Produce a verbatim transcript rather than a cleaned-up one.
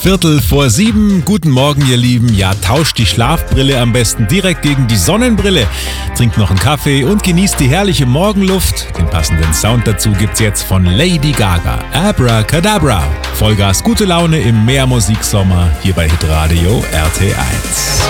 Viertel vor sieben. Guten Morgen, ihr Lieben. Ja, tauscht die Schlafbrille am besten direkt gegen die Sonnenbrille. Trinkt noch einen Kaffee und genießt die herrliche Morgenluft. Den passenden Sound dazu gibt's jetzt von Lady Gaga. Abracadabra. Vollgas gute Laune im Mehrmusiksommer hier bei Hitradio R T eins.